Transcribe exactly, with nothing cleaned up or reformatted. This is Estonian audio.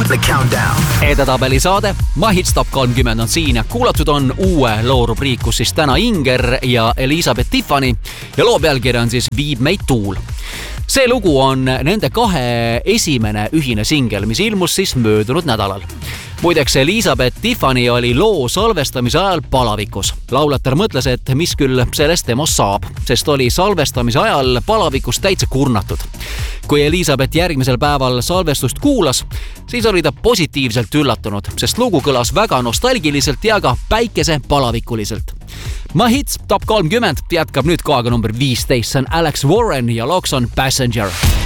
The Countdown. Edetabeli saade Mahits Top kolmkümmend on siin ja kuulatud on uue loo rubriik, kus siis täna Inger ja Elizabeth Tiffany ja loo pealkiri on siis Viib meid tuul. See lugu on nende kahe esimene ühine singel, mis ilmus siis möödunud nädalal. Muideks Elizabeth Tiffany oli loo salvestamise ajal palavikus. Laulatar mõtles, et mis küll sellest temost saab, sest oli salvestamise ajal palavikus täitsa kurnatud. Kui Elizabeth järgmisel päeval salvestust kuulas, siis oli ta positiivselt üllatunud, sest lugu kõlas väga nostalgiliselt ja ka päikese palavikuliselt. Mahits Top kolmkümmend jätkab nüüd kohaga number viisteist, see on Alex Warren ja looks on Passenger.